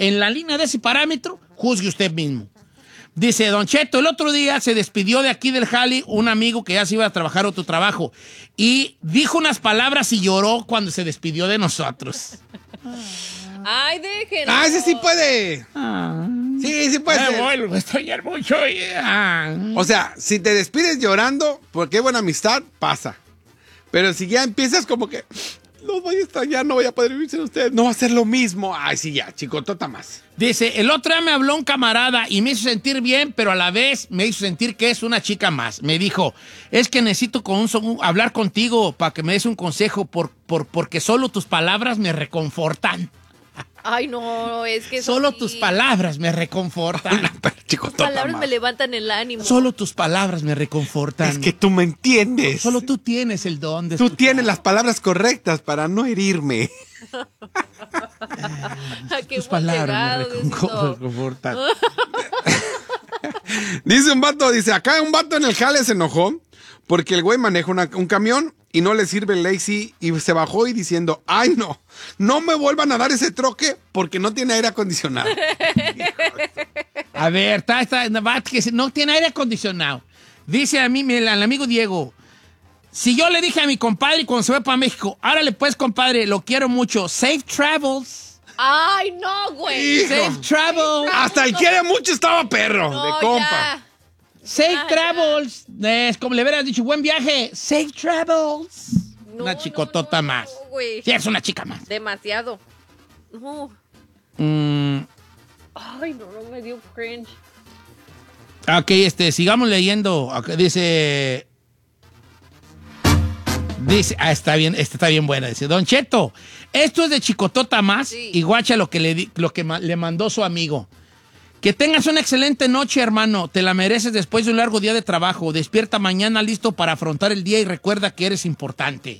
en la línea de ese parámetro, juzgue usted mismo. Dice, Don Cheto, el otro día se despidió de aquí del jali un amigo que ya se iba a trabajar otro trabajo y dijo unas palabras y lloró cuando se despidió de nosotros. Ay, déjenlo. Ah, ese sí puede. Sí puede ser. Vuelvo a extrañar mucho. O sea, si te despides llorando, porque hay buena amistad, pasa. Pero si ya empiezas como que, los voy a extrañar, no voy a poder vivir sin ustedes, no va a ser lo mismo. Ay, sí, ya, chicotota más. Dice, el otro día me habló un camarada y me hizo sentir bien, pero a la vez me hizo sentir que es una chica más. Me dijo, es que necesito hablar contigo para que me des un consejo porque solo tus palabras me reconfortan. Ay, no, es que Solo tus palabras me reconfortan. Tus palabras me levantan el ánimo. Solo tus palabras me reconfortan. Es que tú me entiendes. Solo tú tienes el don de Tú tienes las palabras correctas para no herirme. Tus palabras me reconfortan. Dice un vato, acá un vato en el jale se enojó porque el güey maneja un camión y no le sirve el Lazy y se bajó y diciendo, ay no me vuelvan a dar ese troque porque no tiene aire acondicionado. A ver, que no tiene aire acondicionado. Dice a mí, el amigo Diego, si yo le dije a mi compadre cuando se fue para México, árale pues compadre, lo quiero mucho, safe travels. Ay, no, güey. Safe travel. Hasta el quiere mucho estaba perro, No, de compa. ya. Safe travels. Es como le hubieras dicho, buen viaje. Safe travels. Una chicotota más. Güey. Sí, es una chica más. Demasiado. No. Ay, no me dio cringe. Ok, sigamos leyendo. Okay, dice, está bien, está bien buena. Dice, Don Cheto, esto es de chicotota más Sí. y guacha lo que le mandó su amigo. Que tengas una excelente noche, hermano. Te la mereces después de un largo día de trabajo. Despierta mañana listo para afrontar el día y recuerda que eres importante.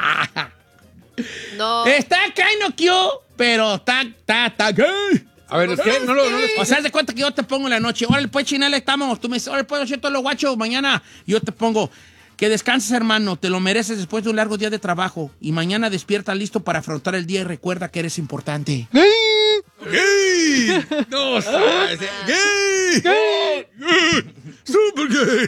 No. Está kind of cute, pero está gay. A ver, ¿qué? No lo O sea, haz de cuenta que yo te pongo en la noche. Órale, pues, Chinela, estamos. Tú me dices, órale, pues, todo lo guacho, mañana. Yo te pongo, que descanses, hermano. Te lo mereces después de un largo día de trabajo. Y mañana despierta listo para afrontar el día y recuerda que eres importante. ¡Gay! No sabes. ¡Gay! ¡Gay! ¡Super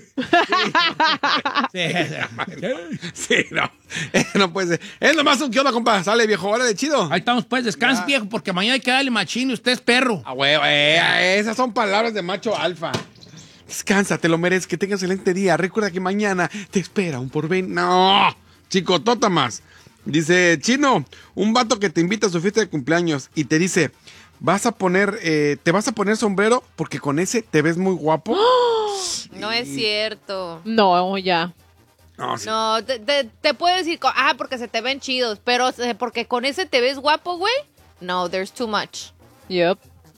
gay! Sí, no. No puede ser. Es nomás un ¿qué onda, compa? Sale, viejo. Órale, chido. Ahí estamos, pues, descansa, viejo, porque mañana hay que darle machín y usted es perro. Ah, huevo, esas son palabras de macho alfa. Descansa, te lo mereces, que tengas un excelente día. Recuerda que mañana te espera un porvenir. No, chicotota más. Dice, Chino, un vato que te invita a su fiesta de cumpleaños y te dice, te vas a poner sombrero porque con ese te ves muy guapo. No es cierto. No, ya. No, sí. No, te puedo decir, porque se te ven chidos, pero porque con ese te ves guapo, güey. No, there's too much. Yep.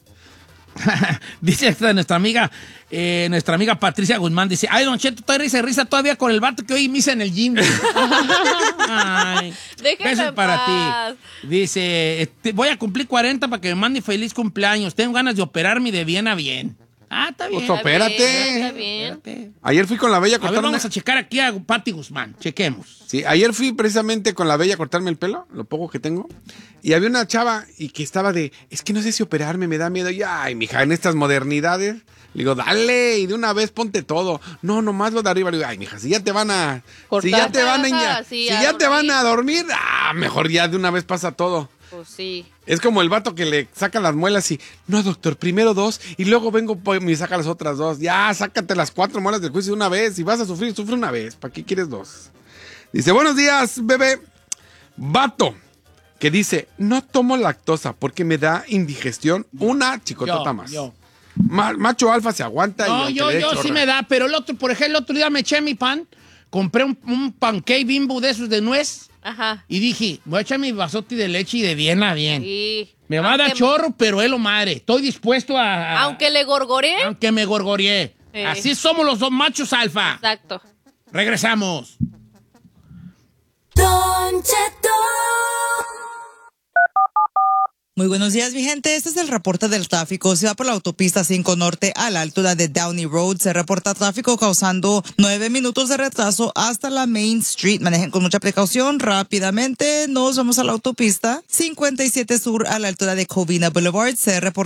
Dice nuestra amiga Patricia Guzmán, dice, ay, Don Cheto, estoy risa todavía con el vato que hoy misa en el gym. Ay, Déjenme besos en para paz. ti. Dice, voy a cumplir 40 para que me mande feliz cumpleaños. Tengo ganas de operarme de bien a bien. Ah, está bien. Pues opérate. Está bien. Espérate. Ayer fui con la Bella a A ver, cortarme. vamos a checar aquí a Pati Guzmán. Chequemos. Sí, ayer fui precisamente con la Bella a cortarme el pelo, lo poco que tengo. Y había una chava y que estaba es que no sé si operarme, me da miedo. Y ay, mija, en estas modernidades. Le digo, dale, y de una vez ponte todo. No, nomás lo de arriba. Le digo, ay, mija, si ya te van a... Cortar. Si ya te van Sí, si a ya te van dormir. a dormir, mejor ya de una vez pasa todo. Pues sí. Es como el vato que le saca las muelas y, no, doctor, primero 2 y luego vengo y me saca las otras 2. Ya, sácate las 4 muelas del juicio de una vez. Si vas a sufrir, sufre una vez. ¿Para qué quieres 2? Dice, buenos días, bebé. Vato que dice, no tomo lactosa porque me da indigestión. Una chicotota más. Macho alfa se aguanta. No, y yo sí me da, pero por ejemplo, el otro día me eché mi pan, compré un pancake Bimbo de esos de nuez Ajá. y dije, voy a echar mi vasote de leche y de bien a bien. Sí. Me va a dar chorro, pero es lo madre. Estoy dispuesto Aunque le gorgoré. aunque me gorgoreé. Así somos los dos machos alfa. Exacto. Regresamos. Don Cheto. Muy buenos días, mi gente. Este es el reporte del tráfico. Se va por la autopista 5 Norte a la altura de Downey Road. Se reporta tráfico causando 9 minutos de retraso hasta la Main Street. Manejen con mucha precaución. Rápidamente nos vamos a la autopista 57 Sur a la altura de Covina Boulevard. Se reporta